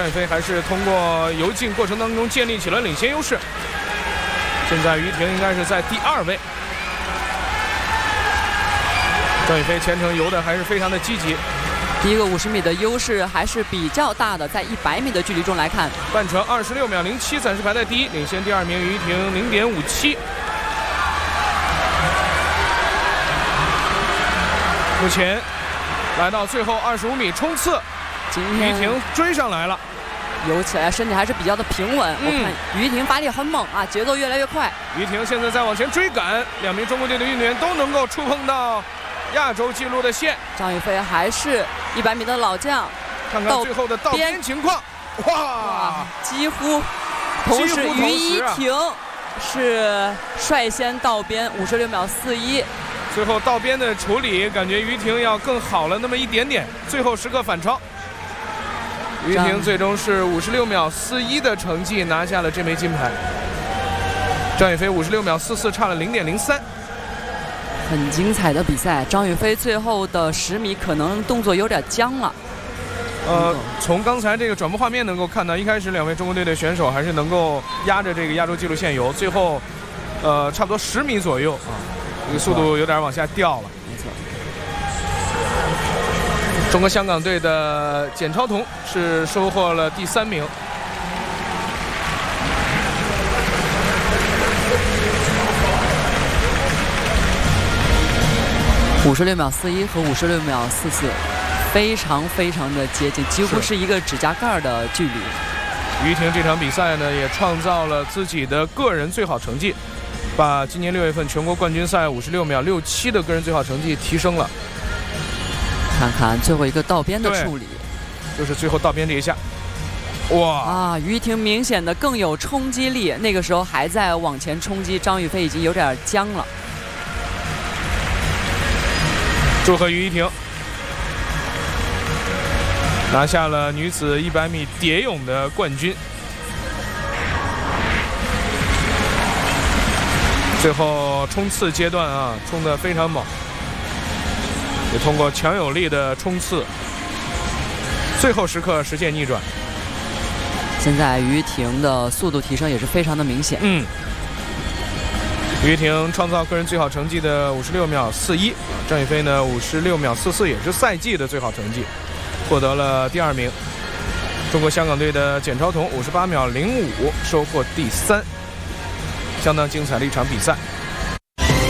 张雨霏还是通过游进过程当中建立起了领先优势。现在于婷应该是在第2位。张雨霏全程游的还是非常的积极。 第一个50米的优势还是比较大的，在100米的距离中来看， 半程26秒07，暂时排在第1，领先第2名于婷0.57。目前来到最后25米冲刺，于婷追上来了， 游起来身体还是比较的平稳。我看于婷发力很猛啊，节奏越来越快。 于婷现在在往前追赶，2名中国队的运动员都能够触碰到亚洲纪录的线。 张雨霏还是100米的老将， 看看最后的道边情况，哇， 几乎。同时，于一婷是率先道边56秒41。 最后道边的处理，感觉于婷要更好了那么一点点，最后时刻反超。于婷最终是56秒41的成绩拿下了这枚金牌。张雨霏56秒44，差了0.03。 很精彩的比赛，张雨霏最后的10米可能动作有点僵了。 从刚才这个转播画面能够看到，一开始2位中国队的选手还是能够压着这个亚洲纪录线游，最后差不多10米左右啊，这个速度有点往下掉了。 没错。 中国香港队的简超彤是收获了第3名。 56秒41和56秒44，非常的接近，几乎是一个指甲盖的距离。 于婷这场比赛呢，也创造了自己的个人最好成绩，把今年6月份全国冠军赛56秒67的个人最好成绩提升了。 看看最后一个道边的处理， 就是最后道边这一下，哇啊！于婷明显的更有冲击力，那个时候还在往前冲击，张雨霏已经有点僵了。 祝贺于一婷拿下了女子100米蝶泳的冠军。最后冲刺阶段啊，冲得非常猛，也通过强有力的冲刺，最后时刻实现逆转。 现在于婷的速度提升也是非常的明显。 于婷创造个人最好成绩的56秒41，张雨霏呢56秒44，也是赛季的最好成绩，获得了第2名。中国香港队的简超彤58秒05，收获第3，相当精彩的一场比赛。